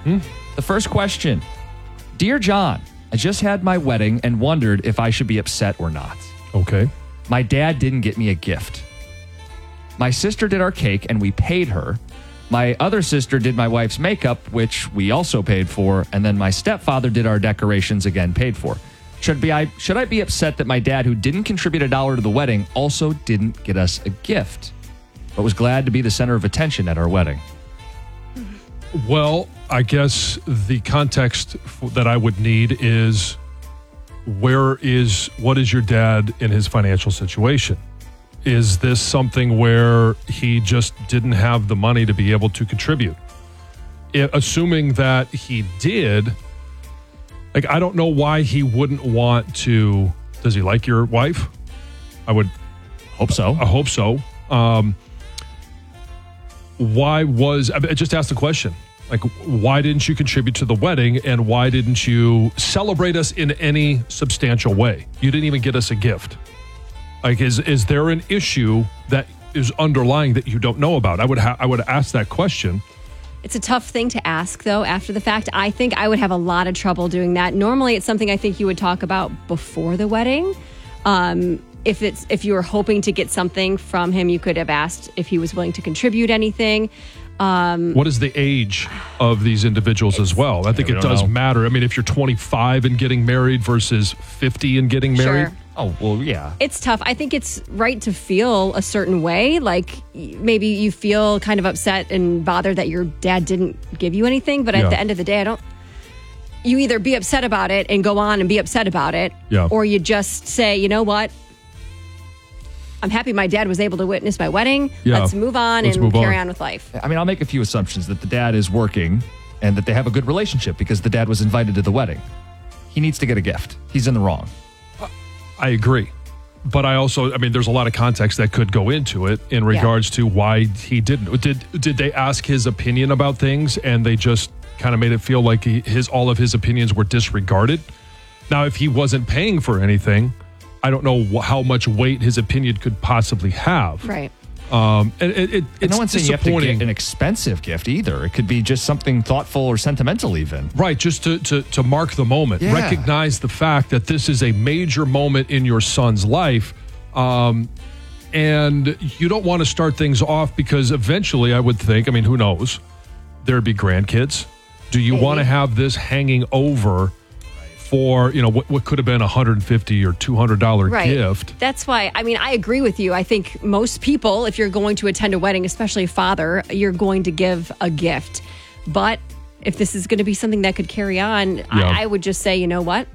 The first question. Dear John, I just had my wedding and wondered if I should be upset or not. Okay. My dad didn't get me a gift. My sister did our cake and we paid her. My other sister did my wife's makeup, which we also paid for. And then my stepfather did our decorations, again paid for. Should I be upset that my dad, who didn't contribute $1 to the wedding, also didn't get us a gift, but was glad to be the center of attention at our wedding? Well, I guess the context that I would need is what is your dad in his financial situation? Is this something where he just didn't have the money to be able to contribute? Assuming that he did, like, I don't know why he wouldn't want to. Does he like your wife? I would hope so. I hope so. I just asked the question. Like, why didn't you contribute to the wedding, and why didn't you celebrate us in any substantial way? You didn't even get us a gift. Like, is there an issue that is underlying that you don't know about? I would ask that question. It's a tough thing to ask, though, after the fact. I think I would have a lot of trouble doing that. Normally, it's something I think you would talk about before the wedding. If you were hoping to get something from him, you could have asked if he was willing to contribute anything. What is the age of these individuals as well? I think it does matter. I mean, if you're 25 and getting married versus 50 and getting married. Sure. Oh, well, yeah. It's tough. I think it's right to feel a certain way. Like, maybe you feel kind of upset and bothered that your dad didn't give you anything. But at the end of the day, you either be upset about it and go on and be upset about it. Yeah. Or you just say, you know what? I'm happy my dad was able to witness my wedding. Yeah. Let's move on and carry on with life. I mean, I'll make a few assumptions that the dad is working and that they have a good relationship because the dad was invited to the wedding. He needs to get a gift. He's in the wrong. I agree. But there's a lot of context that could go into it in regards to why he didn't. Did they ask his opinion about things and they just kind of made it feel like all of his opinions were disregarded? Now, if he wasn't paying for anything, I don't know how much weight his opinion could possibly have. Right. It's no one's saying you have to disappointing. get an expensive gift either. It could be just something thoughtful or sentimental even. Right, just to mark the moment. Yeah. Recognize the fact that this is a major moment in your son's life. And you don't want to start things off because eventually, I would think, I mean, who knows? There'd be grandkids. Do you want to have this hanging over for, what could have been a $150 or $200 gift? That's why, I agree with you. I think most people, if you're going to attend a wedding, especially a father, you're going to give a gift. But if this is going to be something that could carry on, I would just say, you know what?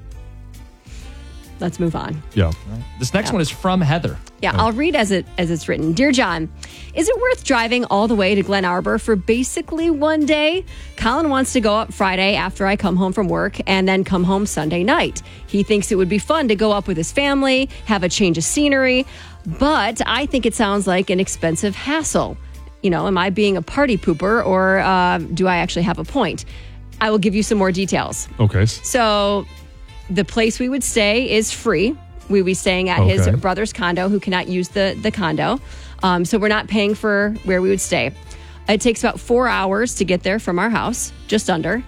Let's move on. Yeah. This next one is from Heather. Yeah, I'll read as it's written. Dear John, is it worth driving all the way to Glen Arbor for basically one day? Colin wants to go up Friday after I come home from work and then come home Sunday night. He thinks it would be fun to go up with his family, have a change of scenery, but I think it sounds like an expensive hassle. Am I being a party pooper or do I actually have a point? I will give you some more details. Okay. So the place we would stay is free. We would be staying at his brother's condo, who cannot use the condo. So we're not paying for where we would stay. It takes about 4 hours to get there from our house, just under.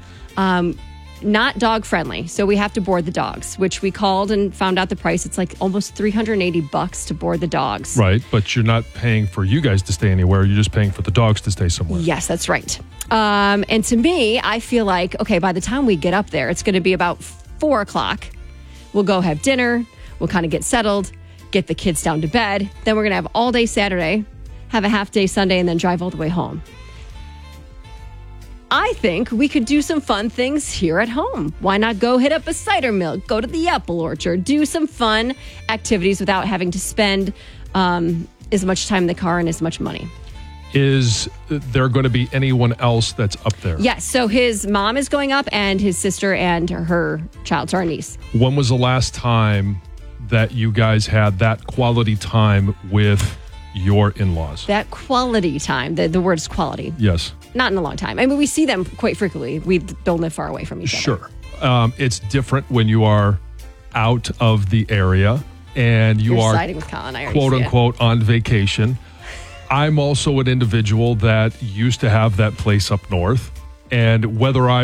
Not dog friendly. So we have to board the dogs, which we called and found out the price. It's like almost $380 to board the dogs. Right. But you're not paying for you guys to stay anywhere. You're just paying for the dogs to stay somewhere. Yes, that's right. And to me, I feel like, okay, by the time we get up there, it's going to be about 4 o'clock. We'll go have dinner. We'll kind of get settled, get the kids down to bed. Then we're going to have all day Saturday, have a half day Sunday, and then drive all the way home. I think we could do some fun things here at home. Why not go hit up a cider mill, go to the apple orchard, do some fun activities without having to spend as much time in the car and as much money. Is there going to be anyone else that's up there? Yes. So his mom is going up and his sister and her child, so our niece. When was the last time that you guys had that quality time with your in-laws? That quality time, the word is quality. Yes. Not in a long time. I mean, we see them quite frequently. We don't live far away from each other. Sure. It's different when you are out of the area and you're siding with Colin. I already quote see it. unquote on vacation. I'm also an individual that used to have that place up north. And whether I